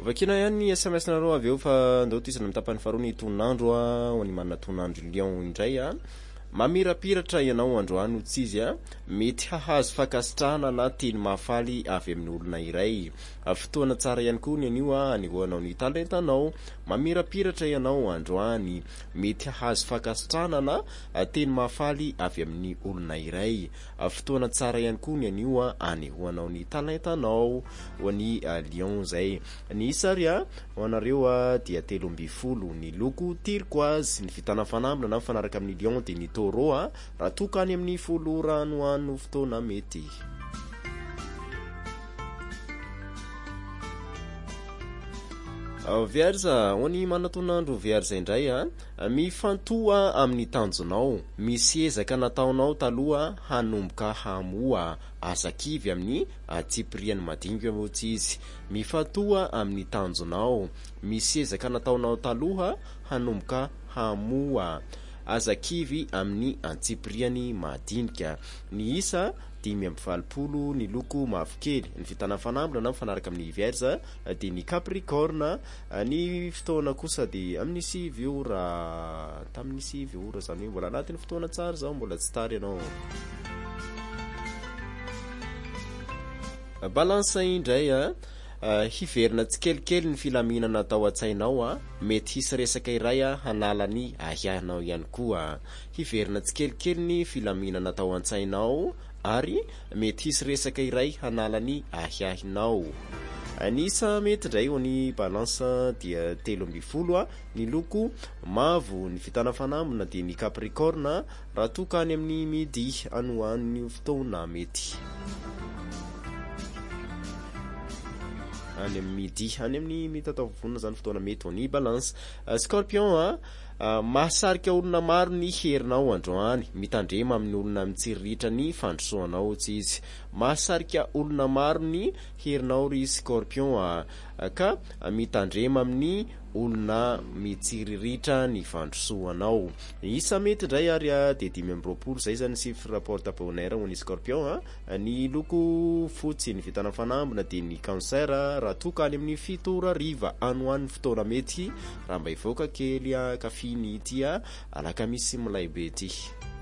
vakina ihany SMS nareo avy eo fa ndao tisana mitapany faharoa ny tonandro ho any manana tonandro Lion indray mamirapiratra ianao androany ho tsy izy mety hahazo fakasitrahana na teny mahafaly avy amin'ny olona iray. Fotoana tsara ihany koa ny anio anehoanao ny talentanao. Mamirapiratra ianao androany mety hahazo fakasitrahana na teny mahafaly avy amin'ny olona iray. Fotoana tsara ihany koa ny anio anehoanao ny talentanao ho any Lion zay. Ny sary ho anareo dia 13 ny loko turquoise, ny fitana fanamina na mifanaraka amin'ny Lion dia ny taureau raha tokany amin'ny folo ranoano fotoana mety. Vierge hony manatonandro Vierge indray mifantoa amin'ny tanjonao, misy ezaka nataonao taloha hanomboka hamoa asa-kivy amin'ny tsipiriany madinika moa tsy izy. Mifantoa amin'ny tanjonao, misy ezaka nataonao taloha hanomboka hamoa asa-kivy amin'ny antsipiriany madinika. Ny isa 520 ny loko mavokely, ny fitana fanambina na mifanaraka amin'ny Vierge dia ny Capricorne. Ny fotoana kosa dia amin'ny 9 ora, tamin'ny 9 ora zany hoe mbola anatin'ny fotoana tsara zao, mbola tsy tary ianao. Balance indray hiverina tsikelikely ny filaminana atao an-tsainao mety hisy resaka iray hanalany ahiahinao ihany koa. Hiverina tsikelikely ny filaminana atao an-tsainao ary mety hisy resaka iray hanalany ahiahinao. Anisa mety indray ho ny balance dia 13 ny loko mavo, ny fitana fanamina dia ny Capricorne raha toka any amin'ny midi anohan'ny fotoana mety. Any amin'ny midi, any amin'ny mitatavona zany fotoana mety ho ny balance. Scorpion mahasarika olona maro ny herinao androany, mitandrema amin'ny olona mitsiriritra ny fandrosoanao tsy izy. Mahasarika olona maro ny herinao ry Scorpion ka mitandrema amin'ny olona mitsiriritra ny fandrosoanao. Isa mety indray ary dia 5 zay zany chiffre porte-bonheur ho ny Scorpion. Ny loko fotsy, ny fitana fanambina dia ny Cancer raha toka any amin'ny 7 ora riva anohan'ny fotoana mety raha mba hivoaka kely kafiny ity alakamisy milay be ity.